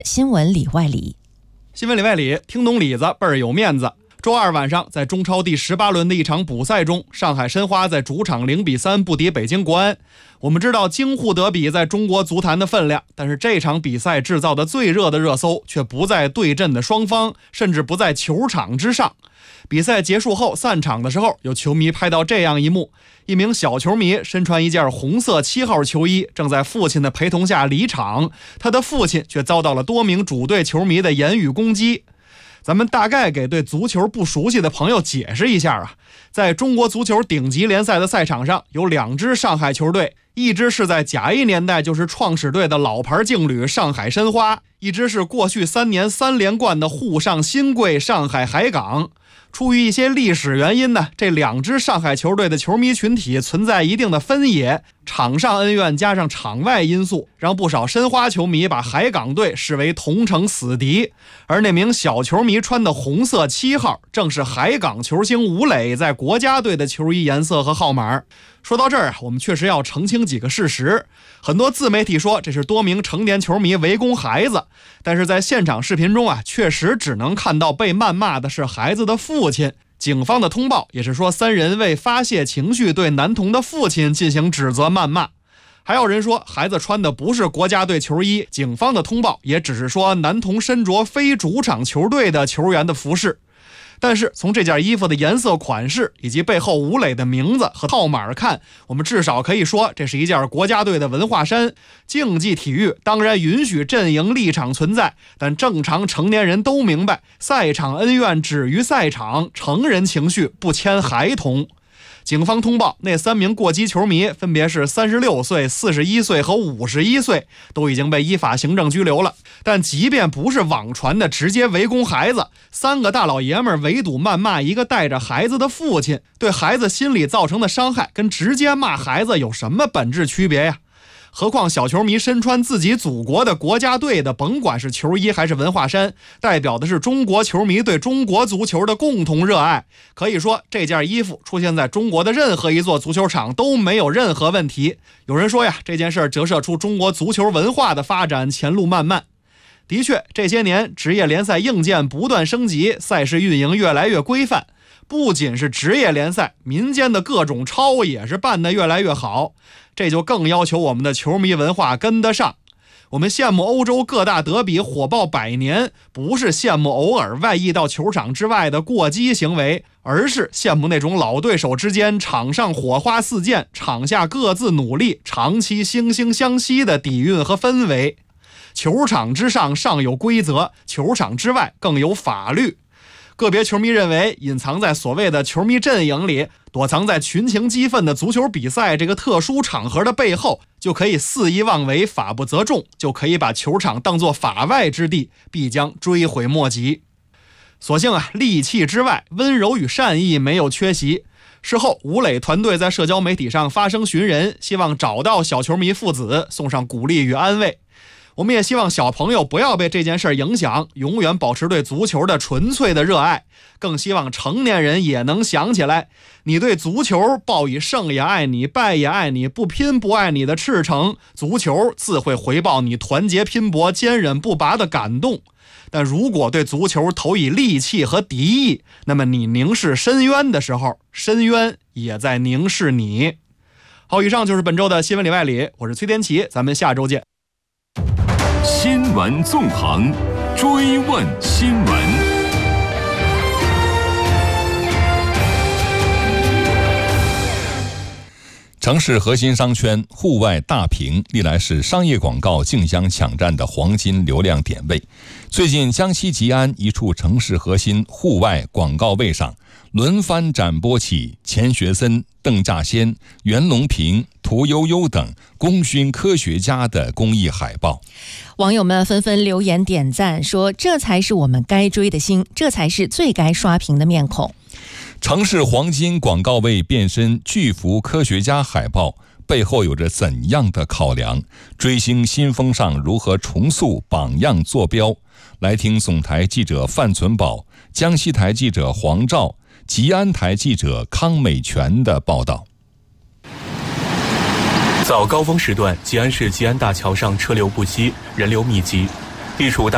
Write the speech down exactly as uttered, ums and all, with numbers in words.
新闻里外里。 新闻里外里，听懂里子倍儿有面子。周二晚上，在中超第十八轮的一场补赛中，上海申花在主场零比三不敌北京国安。我们知道京沪德比在中国足坛的分量，但是这场比赛制造的最热的热搜却不在对阵的双方，甚至不在球场之上。比赛结束后散场的时候，有球迷拍到这样一幕：一名小球迷身穿一件红色七号球衣，正在父亲的陪同下离场，他的父亲却遭到了多名主队球迷的言语攻击。咱们大概给对足球不熟悉的朋友解释一下啊，在中国足球顶级联赛的赛场上，有两支上海球队，一支是在甲 A 年代就是创始队的老牌劲旅上海申花，一支是过去三年三连冠的沪上新贵上海海港。出于一些历史原因呢，这两支上海球队的球迷群体存在一定的分野，场上恩怨加上场外因素，让不少申花球迷把海港队视为同城死敌。而那名小球迷穿的红色七号，正是海港球星吴磊在国家队的球衣颜色和号码。说到这儿啊，我们确实要澄清几个事实。很多自媒体说这是多名成年球迷围攻孩子，但是在现场视频中啊，确实只能看到被谩骂的是孩子的父亲。警方的通报也是说，三人为发泄情绪对男童的父亲进行指责谩骂。还有人说孩子穿的不是国家队球衣，警方的通报也只是说男童身着非主场球队的球员的服饰。但是从这件衣服的颜色款式以及背后吴磊的名字和号码看，我们至少可以说这是一件国家队的文化衫。竞技体育当然允许阵营立场存在，但正常成年人都明白，赛场恩怨止于赛场，成人情绪不牵孩童。警方通报，那三名过激球迷分别是三十六岁、四十一岁和五十一岁，都已经被依法行政拘留了。但即便不是网传的直接围攻孩子，三个大老爷们围堵谩骂一个带着孩子的父亲，对孩子心理造成的伤害跟直接骂孩子有什么本质区别呀？何况小球迷身穿自己祖国的国家队的，甭管是球衣还是文化衫，代表的是中国球迷对中国足球的共同热爱。可以说这件衣服出现在中国的任何一座足球场都没有任何问题。有人说呀，这件事折射出中国足球文化的发展前路漫漫。的确，这些年职业联赛硬件不断升级，赛事运营越来越规范。不仅是职业联赛，民间的各种超也是办得越来越好，这就更要求我们的球迷文化跟得上。我们羡慕欧洲各大德比火爆百年，不是羡慕偶尔外溢到球场之外的过激行为，而是羡慕那种老对手之间场上火花四溅，场下各自努力，长期惺惺相惜的底蕴和氛围。球场之上尚有规则，球场之外更有法律。个别球迷认为，隐藏在所谓的球迷阵营里，躲藏在群情激愤的足球比赛这个特殊场合的背后，就可以肆意妄为，法不责众，就可以把球场当作法外之地，必将追悔莫及。所幸啊，戾气之外，温柔与善意没有缺席。事后，吴磊团队在社交媒体上发声寻人，希望找到小球迷父子，送上鼓励与安慰。我们也希望小朋友不要被这件事影响，永远保持对足球的纯粹的热爱。更希望成年人也能想起来，你对足球抱以胜也爱你，败也爱你，不拼不爱你的赤诚，足球自会回报你团结拼搏、坚韧不拔的感动。但如果对足球投以戾气和敌意，那么你凝视深渊的时候，深渊也在凝视你。好，以上就是本周的新闻里外里，我是崔天琪，咱们下周见。 新闻纵横，追问新闻。城市核心商圈户外大屏历来是商业广告竞相抢占的黄金流量点位。最近江西吉安一处城市核心户外广告位上轮番展播起钱学森、邓稼先、袁隆平、屠呦呦等功勋科学家的公益海报。 网友们纷纷留言点赞，说这才是我们该追的星，这才是最该刷屏的面孔。 城市黄金广告位变身巨幅科学家海报，背后有着怎样的考量？追星新风尚如何重塑榜样坐标？来听总台记者范存宝、江西台记者黄照、吉安台记者康美全的报道。早高峰时段，吉安市吉安大桥上车流不息，人流密集，地处大